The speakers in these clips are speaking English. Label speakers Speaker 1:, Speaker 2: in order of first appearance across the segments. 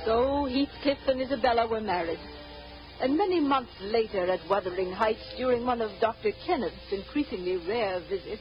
Speaker 1: So Heathcliff and Isabella were married. And many months later at Wuthering Heights, during one of Dr. Kenneth's increasingly rare visits...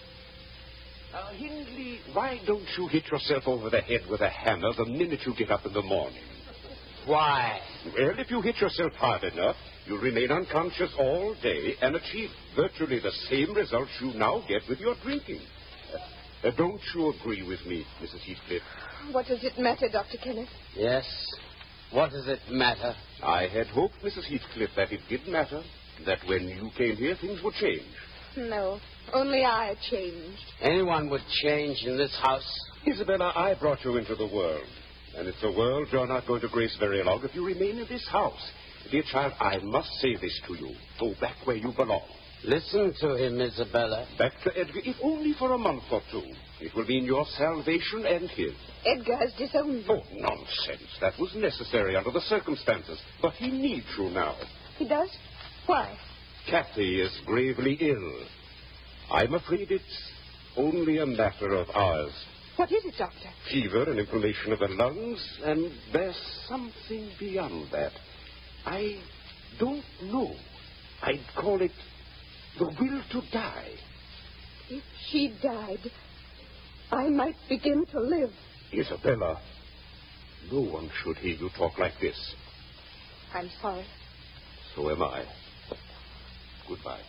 Speaker 2: Hindley, why don't you hit yourself over the head with a hammer the minute you get up in the morning?
Speaker 3: Why?
Speaker 2: Well, if you hit yourself hard enough, you'll remain unconscious all day and achieve virtually the same results you now get with your drinking. Don't you agree with me, Mrs. Heathcliff?
Speaker 4: What does it matter, Dr. Kenneth?
Speaker 3: Yes. What does it matter?
Speaker 2: I had hoped, Mrs. Heathcliff, that it did matter, that when you came here, things would change.
Speaker 4: No, only I changed.
Speaker 3: Anyone would change in this house.
Speaker 2: Isabella, I brought you into the world, and it's a world you're not going to grace very long if you remain in this house. Dear child, I must say this to you. Go back where you belong.
Speaker 3: Listen to him, Isabella.
Speaker 2: Back to Edgar, if only for a month or two. It will mean your salvation and his.
Speaker 4: Edgar has disowned me.
Speaker 2: Oh, nonsense. That was necessary under the circumstances. But he needs you now.
Speaker 4: He does? Why?
Speaker 2: Kathy is gravely ill. I'm afraid it's only a matter of hours.
Speaker 4: What is it, Doctor?
Speaker 2: Fever and inflammation of the lungs, and there's something beyond that. I don't know. I'd call it the will to die.
Speaker 4: If she died, I might begin to live.
Speaker 2: Isabella, no one should hear you talk like this.
Speaker 4: I'm sorry.
Speaker 2: So am I. Goodbye.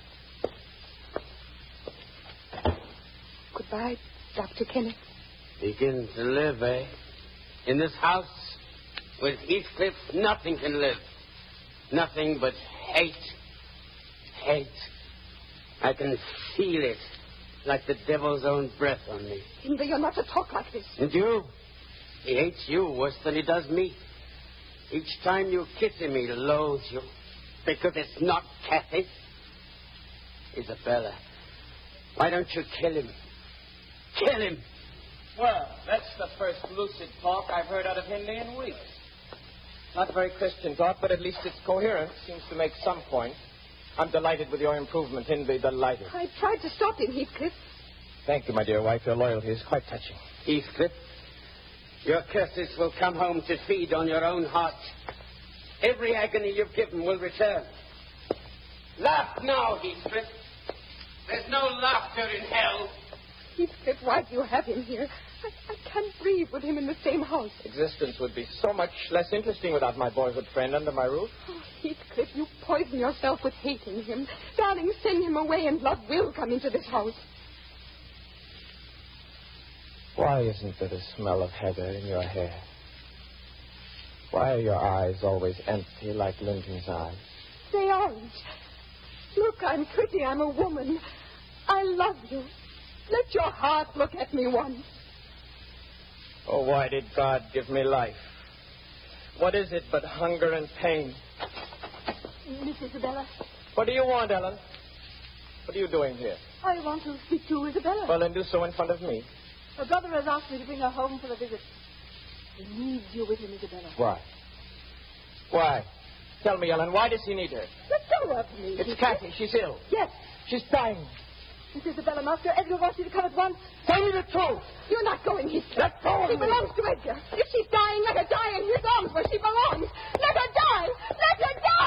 Speaker 4: Goodbye, Dr. Kenneth.
Speaker 3: Begin to live, eh? In this house, with Heathcliff, nothing can live. Nothing but hate. Hate. I can feel it, like the devil's own breath on me.
Speaker 4: Hindley, you're not to talk like this.
Speaker 3: And you? He hates you worse than he does me. Each time you kiss him, he loathes you. Because it's not Kathy. Isabella, why don't you kill him? Kill him!
Speaker 5: Well, that's the first lucid talk I've heard out of Hindley in weeks. Not very Christian talk, but at least it's coherent. Seems to make some point. I'm delighted with your improvement, Hindley, delighted.
Speaker 4: I tried to stop him, Heathcliff.
Speaker 5: Thank you, my dear wife. Your loyalty is quite touching.
Speaker 3: Heathcliff, your curses will come home to feed on your own heart. Every agony you've given will return. Laugh now, Heathcliff. There's no laughter in hell.
Speaker 4: Heathcliff, why do you have him here? I can't breathe with him in the same house.
Speaker 5: Existence would be so much less interesting without my boyhood friend under my roof.
Speaker 4: Oh, Heathcliff, you poison yourself with hating him. Darling, send him away and love will come into this house.
Speaker 5: Why isn't there the smell of heather in your hair? Why are your eyes always empty like Linton's eyes?
Speaker 4: They aren't. Look, I'm pretty. I'm a woman. I love you. Let your heart look at me once.
Speaker 5: Oh, why did God give me life? What is it but hunger and pain?
Speaker 4: Miss Isabella.
Speaker 5: What do you want, Ellen? What are you doing here?
Speaker 4: I want to speak to Isabella.
Speaker 5: Well, then do so in front of me.
Speaker 4: Her brother has asked me to bring her home for a visit. He needs you with him, Isabella.
Speaker 5: Why? Why? Tell me, Ellen, why does he need her?
Speaker 4: Let go of me.
Speaker 5: It's Kathy. She's ill.
Speaker 4: Yes.
Speaker 5: She's dying.
Speaker 4: Miss Isabella, Master Edgar wants you to come at once.
Speaker 5: Tell me the truth.
Speaker 4: You're not going, Heathcliff.
Speaker 5: Let go of
Speaker 4: She
Speaker 5: me.
Speaker 4: belongs to Edgar. If she's dying, let her die in his arms where she belongs. Let her die. Let her die.